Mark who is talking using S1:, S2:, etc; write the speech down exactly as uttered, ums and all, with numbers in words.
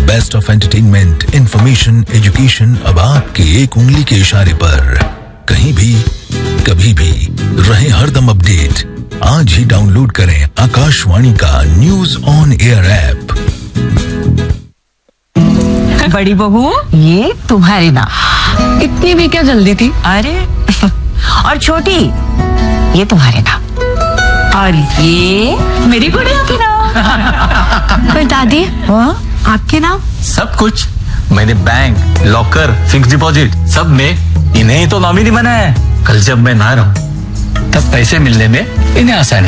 S1: Best of entertainment, information, education अब आपके एक उंगली के इशारे पर। कहीं भी, कभी भी, रहे हरदम अपडेट। आज ही डाउनलोड करें आकाशवाणी का न्यूज ऑन एयर ऐप।
S2: बड़ी बहू, ये तुम्हारी नाम।
S3: इतनी भी क्या जल्दी थी?
S2: अरे और छोटी, ये तुम्हारे नाम। और ये मेरी गुड़िया के नाम।
S3: पर दादी,
S2: हाँ?
S3: आपके नाम?
S4: सब कुछ मैंने बैंक, लॉकर, फिक्स डिपॉजिट सब में इन्हें ही तो नॉमिनी बनाया है। कल जब मैं ना रहूं तब पैसे मिलने में इन्हें आसानी